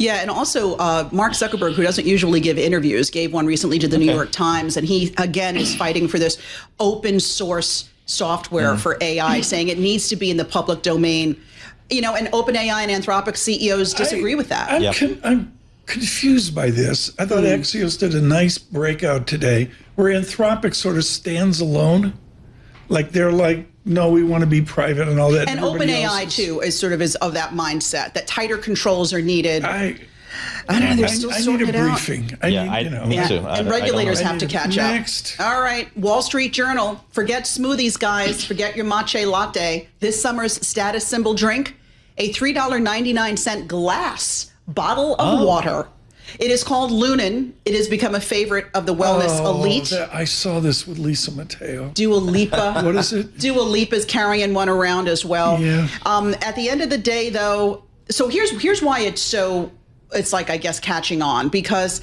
Yeah, and also Mark Zuckerberg, who doesn't usually give interviews, gave one recently to the New York Times, and he, again, is fighting for this open source software for AI, saying it needs to be in the public domain. You know, and OpenAI and Anthropic CEOs disagree with that. I'm confused by this. I thought Axios did a nice breakout today where Anthropic sort of stands alone. Like they're like, no, we want to be private and all that. And OpenAI, too, is sort of of that mindset that tighter controls are needed. I don't know. They're still sorting it out. I need a briefing. Me too. And regulators have to catch up. Next. All right. Wall Street Journal. Forget smoothies, guys. Forget your matcha latte. This summer's status symbol drink, a $3.99 glass bottle of water. It is called Lunin. It has become a favorite of the wellness elite. I saw this with Lisa Mateo. Dua Lipa. What is it? Dua Lipa's carrying one around as well. Yeah. At the end of the day, though, so here's why it's like, I guess, catching on, because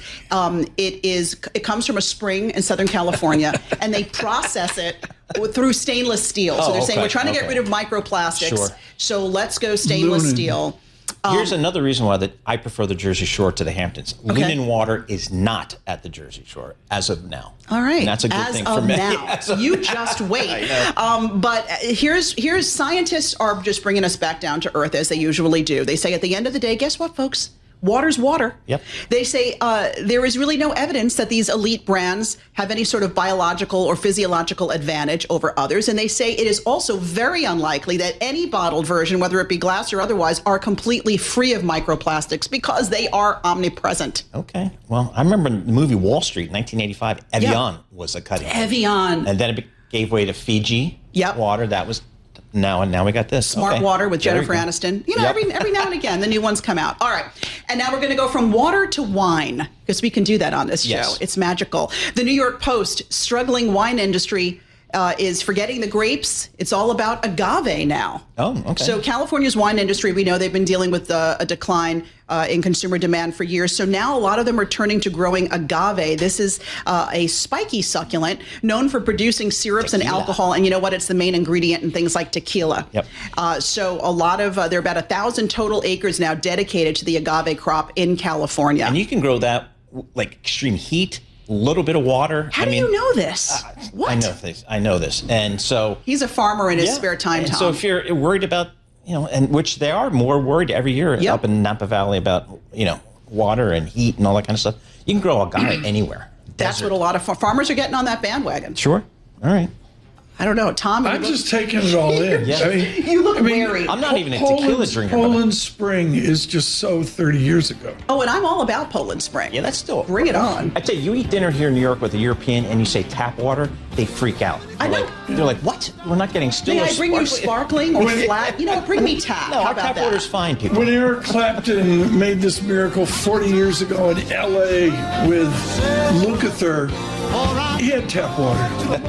it comes from a spring in Southern California and they process it through stainless steel. So they're saying we're trying to get rid of microplastics. Sure. So let's go stainless steel. Here's another reason why I prefer the Jersey Shore to the Hamptons. Lunin water is not at the Jersey Shore as of now. All right. And that's a good thing for me. Now. You just wait. But here's scientists are just bringing us back down to earth as they usually do. They say at the end of the day, guess what, folks? Water's water. Yep. They say there is really no evidence that these elite brands have any sort of biological or physiological advantage over others. And they say it is also very unlikely that any bottled version, whether it be glass or otherwise, are completely free of microplastics because they are omnipresent. Okay. Well, I remember in the movie Wall Street, 1985, Evian was a cutting edge. Evian. And then it gave way to Fiji water. That was... Now we got this. Smart Water with Jennifer Aniston. You know, every now and again, the new ones come out. All right. And now we're going to go from water to wine, because we can do that on this show. It's magical. The New York Post, struggling wine industry is forgetting the grapes. It's all about agave now. Oh, okay. So California's wine industry, we know they've been dealing with a decline in consumer demand for years. So now a lot of them are turning to growing agave. This is a spiky succulent known for producing syrups and alcohol. And you know what? It's the main ingredient in things like tequila. Yep. So a lot of, there are about 1,000 total acres now dedicated to the agave crop in California. And you can grow that like extreme heat, a little bit of water. How do you know this? What? I know this. And so he's a farmer in his spare time, Tom. So if you're worried about, and which they are more worried every year up in Napa Valley about, water and heat and all that kind of stuff, you can grow agave anywhere. That's what a lot of farmers are getting on that bandwagon. Sure. All right. I don't know, Tom. I'm just taking it all in. You look wary. I'm not even a tequila drinker. Poland Spring is just so 30 years ago. Oh, and I'm all about Poland Spring. Yeah, that's still... Bring it on. I tell you, you eat dinner here in New York with a European and you say tap water, they freak out. I know. They're like, what? We're not getting still. May I bring you sparkling or flat? Bring me tap. No, How our about tap that? water's fine, people. When Eric Clapton made this miracle 40 years ago in L.A. with Lukather, he had tap water.